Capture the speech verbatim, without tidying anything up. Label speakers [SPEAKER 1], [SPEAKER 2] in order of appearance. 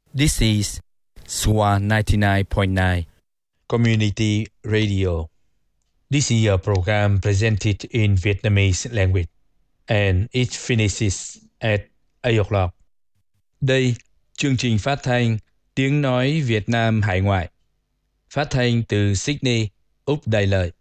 [SPEAKER 1] This is S W A ninety-nine point nine Community Radio. This is a program presented in Vietnamese language, and it finishes at eight o'clock. Đây, chương trình phát thanh Tiếng Nói Việt Nam Hải Ngoại, phát thanh từ Sydney, Úc Đại Lợi.